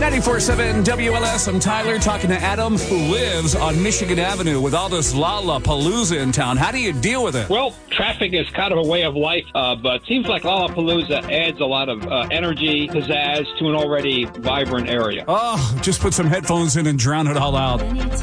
94.7 WLS. I'm Tyler talking to Adam, who lives on Michigan Avenue with all this Lollapalooza in town. How do you deal with it? Well, traffic is kind of a way of life, but it seems like Lollapalooza adds a lot of energy, pizzazz to an already vibrant area. Oh, just put some headphones in and drown it all out.